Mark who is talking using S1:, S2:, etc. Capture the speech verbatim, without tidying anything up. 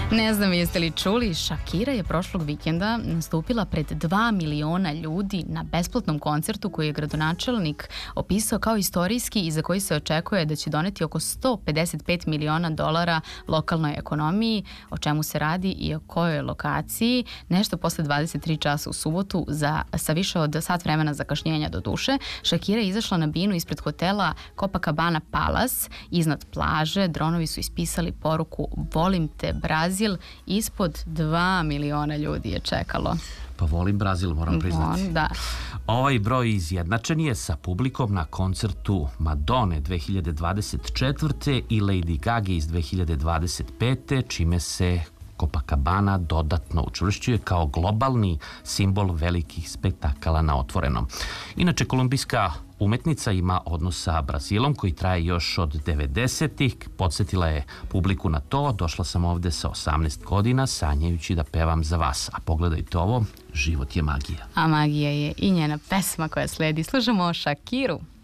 S1: Ne znam jeste li čuli, Shakira je prošlog vikenda nastupila pred dva miliona ljudi na besplatnom koncertu koji je gradonačelnik opisao kao istorijski i za koji se očekuje da će doneti oko sto pedeset pet miliona dolara lokalnoj ekonomiji. O čemu se radi i o kojoj lokaciji? Nešto posle dvadeset tri časa u subotu za, sa više od sat vremena zakašnjenja do duše. Shakira je izašla na binu ispred hotela Copacabana Palace, iznad plaže. Dronovi su ispisali poruku "Volim te Brazil". Ispod dva miliona ljudi je čekalo.
S2: Pa volim Brazil, moram priznati.
S1: Da.
S2: Ovaj broj izjednačen je sa publikom na koncertu Madone dve hiljade dvadeset četvrte i Lady Gaga iz dve hiljade dvadeset pete, čime se Copacabana dodatno učvršćuje kao globalni simbol velikih spektakala na otvorenom. Inače, kolumbijska umetnica ima odnos sa Brazilom koji traje još od devedesetih. Podsjetila je publiku na to. Došla sam ovde sa osamnaest godina sanjajući da pevam za vas. A pogledajte ovo, život je magija.
S1: A magija je i njena pesma koja sledi. Slušamo Shakiru.